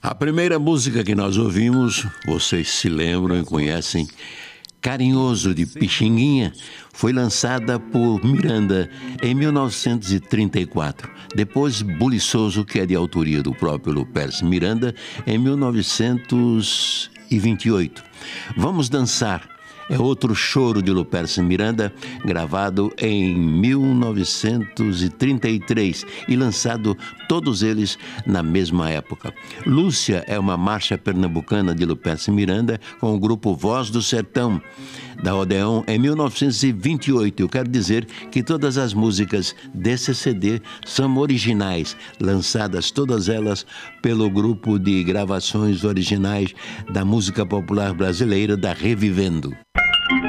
A primeira música que nós ouvimos, vocês se lembram e conhecem, Carinhoso de Pixinguinha, foi lançada por Miranda em 1934. Depois, Buliçoso, que é de autoria do próprio Lupércio Miranda, em 1928. Vamos Dançar é outro choro de Lupércio Miranda, gravado em 1933 e lançado todos eles na mesma época. Lúcia é uma marcha pernambucana de Lupércio Miranda com o grupo Voz do Sertão, da Odeon, em 1928. Eu quero dizer que todas as músicas desse CD são originais, lançadas todas elas pelo grupo de gravações originais da música popular brasileira, da Revivendo.